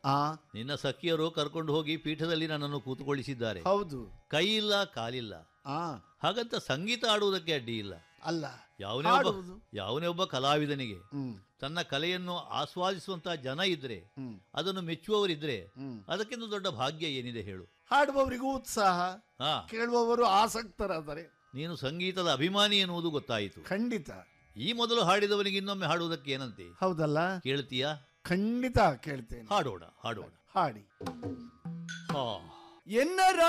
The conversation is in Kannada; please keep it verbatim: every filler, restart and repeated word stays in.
ಆ ನಿನ್ನ ಸಖಿಯರು ಕರ್ಕೊಂಡು ಹೋಗಿ ಪೀಠದಲ್ಲಿ ನನ್ನನ್ನು ಕೂತುಕೊಳ್ಳಿಸಿದ್ದಾರೆ. ಹೌದು. ಕೈ ಇಲ್ಲ, ಕಾಲಿಲ್ಲ. ಆ ಹಾಗಂತ ಸಂಗೀತ ಆಡುವುದಕ್ಕೆ ಅಡ್ಡಿ ಇಲ್ಲ. ಅಲ್ಲ, ಯಾವನೇ ಒಬ್ಬ ಯಾವನೇ ಒಬ್ಬ ಕಲಾವಿದನಿಗೆ ತನ್ನ ಕಲೆಯನ್ನು ಆಸ್ವಾದಿಸುವಂತಹ ಜನ ಇದ್ರೆ, ಅದನ್ನು ಮೆಚ್ಚುವವರಿದ್ರೆ, ಅದಕ್ಕಿಂತ ದೊಡ್ಡ ಭಾಗ್ಯ ಏನಿದೆ ಹೇಳು. ಹಾಡುವವರಿಗೂ ಉತ್ಸಾಹ, ಹಾ ಕೇಳುವವರು ಆಸಕ್ತರಾದರೆ. ನೀನು ಸಂಗೀತದ ಅಭಿಮಾನಿ ಎನ್ನುವುದು ಗೊತ್ತಾಯಿತು. ಖಂಡಿತ. ಈ ಮೊದಲು ಹಾಡಿದವನಿಗೆ ಇನ್ನೊಮ್ಮೆ ಹಾಡುವುದಕ್ಕೆ ಏನಂತೆ? ಹೌದಲ್ಲ? ಕೇಳ್ತೀಯಾ? ಖಂಡಿತ ಕೇಳ್ತೇನೆ. ಹಾಡೋಣ ಹಾಡೋಣ ಹಾಡಿ. ಹಾ ಎನ್ನ